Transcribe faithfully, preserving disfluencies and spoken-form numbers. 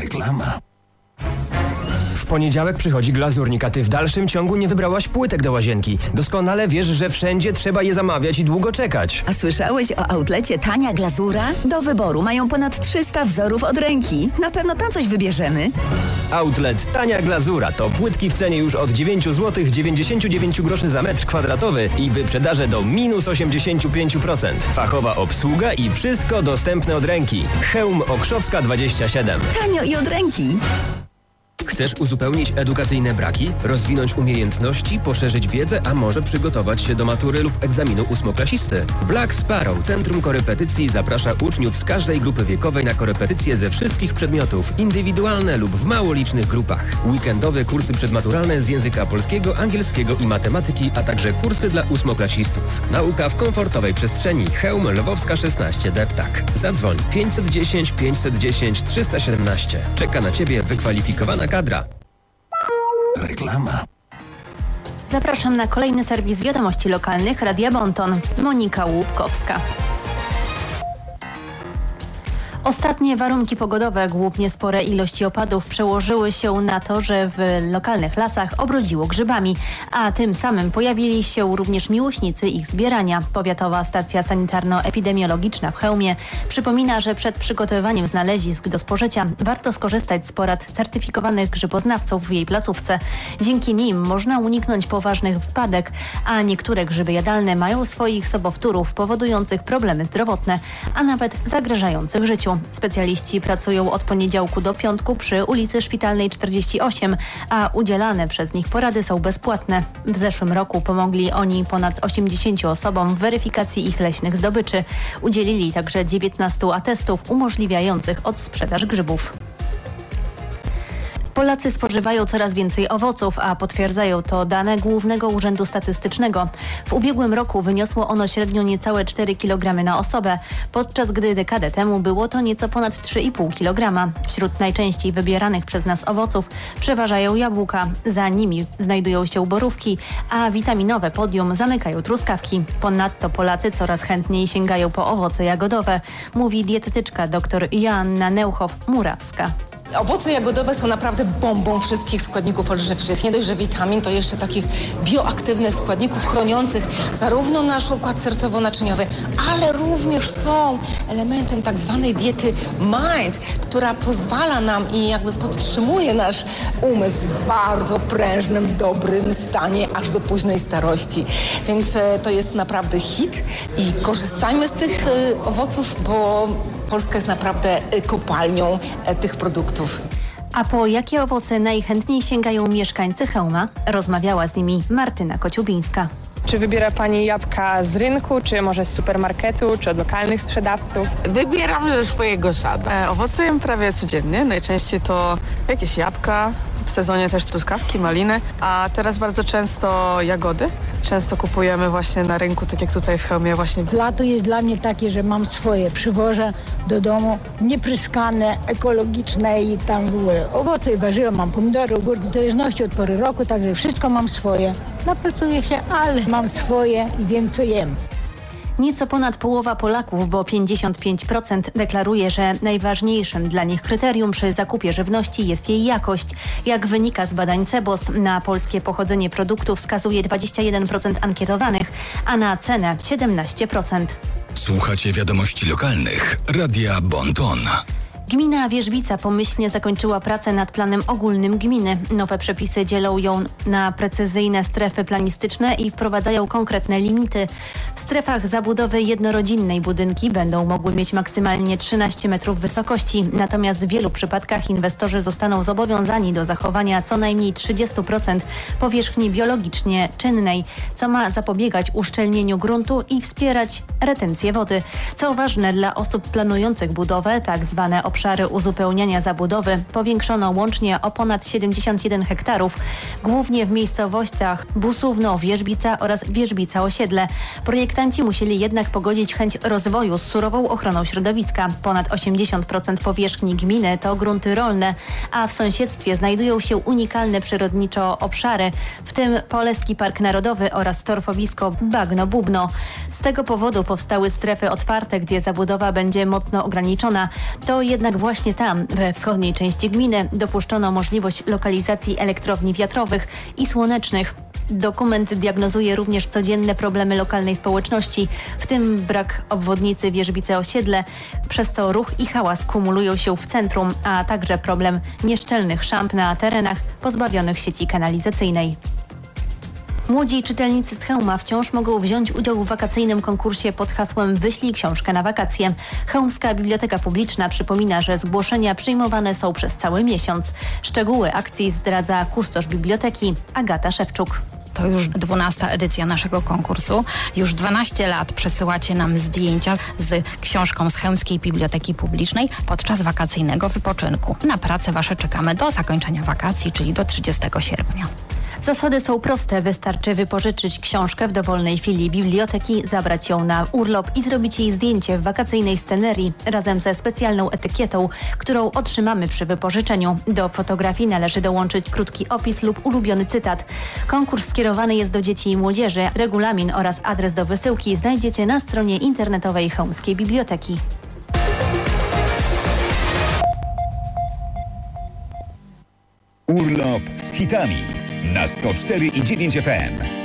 Reklama. W poniedziałek przychodzi glazurnik, a ty w dalszym ciągu nie wybrałaś płytek do łazienki. Doskonale wiesz, że wszędzie trzeba je zamawiać i długo czekać. A słyszałeś o outlecie Tania Glazura? Do wyboru mają ponad trzysta wzorów od ręki. Na pewno tam coś wybierzemy. Outlet Tania Glazura to płytki w cenie już od dziewięć złotych dziewięćdziesiąt dziewięć groszy za metr kwadratowy i wyprzedaże do minus osiemdziesiąt pięć procent. Fachowa obsługa i wszystko dostępne od ręki. Chełm Okrzowska dwadzieścia siedem. Tanio i od ręki. Chcesz uzupełnić edukacyjne braki, rozwinąć umiejętności, poszerzyć wiedzę, a może przygotować się do matury lub egzaminu ósmoklasisty? Black Sparrow Centrum Korepetycji zaprasza uczniów z każdej grupy wiekowej na korepetycje ze wszystkich przedmiotów, indywidualne lub w mało licznych grupach. Weekendowe kursy przedmaturalne z języka polskiego, angielskiego i matematyki, a także kursy dla ósmoklasistów. Nauka w komfortowej przestrzeni. Chełm Lwowska szesnaście Deptak. Zadzwoń pięćset dziesięć pięćset dziesięć trzysta siedemnaście. Czeka na Ciebie wykwalifikowana kadra. Reklama. Zapraszam na kolejny serwis wiadomości lokalnych Radia Bonton. Monika Łupkowska. Ostatnie warunki pogodowe, głównie spore ilości opadów, przełożyły się na to, że w lokalnych lasach obrodziło grzybami, a tym samym pojawili się również miłośnicy ich zbierania. Powiatowa Stacja Sanitarno-Epidemiologiczna w Chełmie przypomina, że przed przygotowywaniem znalezisk do spożycia warto skorzystać z porad certyfikowanych grzyboznawców w jej placówce. Dzięki nim można uniknąć poważnych wpadek, a niektóre grzyby jadalne mają swoich sobowtórów powodujących problemy zdrowotne, a nawet zagrażających życiu. Specjaliści pracują od poniedziałku do piątku przy ulicy Szpitalnej czterdzieści osiem, a udzielane przez nich porady są bezpłatne. W zeszłym roku pomogli oni ponad osiemdziesięciu osobom w weryfikacji ich leśnych zdobyczy. Udzielili także dziewiętnastu atestów umożliwiających odsprzedaż grzybów. Polacy spożywają coraz więcej owoców, a potwierdzają to dane Głównego Urzędu Statystycznego. W ubiegłym roku wyniosło ono średnio niecałe cztery kilogramy na osobę, podczas gdy dekadę temu było to nieco ponad trzy i pół kilograma. Wśród najczęściej wybieranych przez nas owoców przeważają jabłka, za nimi znajdują się borówki, a witaminowe podium zamykają truskawki. Ponadto Polacy coraz chętniej sięgają po owoce jagodowe, mówi dietetyczka dr Joanna Neuchow-Murawska. Owoce jagodowe są naprawdę bombą wszystkich składników odżywczych. Nie dość, że witamin, to jeszcze takich bioaktywnych składników chroniących zarówno nasz układ sercowo-naczyniowy, ale również są elementem tak zwanej diety MIND, która pozwala nam i jakby podtrzymuje nasz umysł w bardzo prężnym, dobrym stanie aż do późnej starości. Więc e, to jest naprawdę hit i korzystajmy z tych e, owoców, bo Polska jest naprawdę kopalnią e, tych produktów. A po jakie owoce najchętniej sięgają mieszkańcy Chełma? Rozmawiała z nimi Martyna Kociubińska. Czy wybiera Pani jabłka z rynku, czy może z supermarketu, czy od lokalnych sprzedawców? Wybieram ze swojego sadu. E, owoce jem prawie codziennie. Najczęściej to jakieś jabłka, w sezonie też truskawki, maliny, a teraz bardzo często jagody. Często kupujemy właśnie na rynku, tak jak tutaj w Chełmie właśnie. Lato jest dla mnie takie, że mam swoje, przywożę do domu, niepryskane, ekologiczne i tam w ogóle owoce i warzywa, mam pomidory, ogórki, w zależności od pory roku, także wszystko mam swoje. Napracuję się, ale mam swoje i wiem, co jem. Nieco ponad połowa Polaków, bo pięćdziesiąt pięć procent deklaruje, że najważniejszym dla nich kryterium przy zakupie żywności jest jej jakość. Jak wynika z badań Cebos, na polskie pochodzenie produktu wskazuje dwadzieścia jeden procent ankietowanych, a na cenę siedemnaście procent. Słuchacie wiadomości lokalnych Radia Bonton. Gmina Wierzbica pomyślnie zakończyła pracę nad planem ogólnym gminy. Nowe przepisy dzielą ją na precyzyjne strefy planistyczne i wprowadzają konkretne limity. W strefach zabudowy jednorodzinnej budynki będą mogły mieć maksymalnie trzynaście metrów wysokości, natomiast w wielu przypadkach inwestorzy zostaną zobowiązani do zachowania co najmniej trzydzieści procent powierzchni biologicznie czynnej, co ma zapobiegać uszczelnieniu gruntu i wspierać retencję wody. Co ważne dla osób planujących budowę, tak zwane obszary uzupełniania zabudowy powiększono łącznie o ponad siedemdziesiąt jeden hektarów, głównie w miejscowościach Busówno, Wierzbica oraz Wierzbica Osiedle. Projektanci musieli jednak pogodzić chęć rozwoju z surową ochroną środowiska. Ponad osiemdziesiąt procent powierzchni gminy to grunty rolne, a w sąsiedztwie znajdują się unikalne przyrodniczo obszary, w tym Poleski Park Narodowy oraz torfowisko Bagno-Bubno. Z tego powodu powstały strefy otwarte, gdzie zabudowa będzie mocno ograniczona. To jednak jednak właśnie tam, we wschodniej części gminy, dopuszczono możliwość lokalizacji elektrowni wiatrowych i słonecznych. Dokument diagnozuje również codzienne problemy lokalnej społeczności, w tym brak obwodnicy Wierzbice-Osiedle, przez co ruch i hałas kumulują się w centrum, a także problem nieszczelnych szamp na terenach pozbawionych sieci kanalizacyjnej. Młodzi czytelnicy z Chełma wciąż mogą wziąć udział w wakacyjnym konkursie pod hasłem Wyślij książkę na wakacje. Chełmska Biblioteka Publiczna przypomina, że zgłoszenia przyjmowane są przez cały miesiąc. Szczegóły akcji zdradza kustosz biblioteki Agata Szewczuk. To już dwunasta edycja naszego konkursu. Już dwanaście lat przesyłacie nam zdjęcia z książką z Chełmskiej Biblioteki Publicznej podczas wakacyjnego wypoczynku. Na pracę Wasze czekamy do zakończenia wakacji, czyli do trzydziestego sierpnia. Zasady są proste. Wystarczy wypożyczyć książkę w dowolnej filii biblioteki, zabrać ją na urlop i zrobić jej zdjęcie w wakacyjnej scenerii razem ze specjalną etykietą, którą otrzymamy przy wypożyczeniu. Do fotografii należy dołączyć krótki opis lub ulubiony cytat. Konkurs skierowany jest do dzieci i młodzieży. Regulamin oraz adres do wysyłki znajdziecie na stronie internetowej Chełmskiej Biblioteki. Urlop z hitami na sto cztery i dziewięć F M.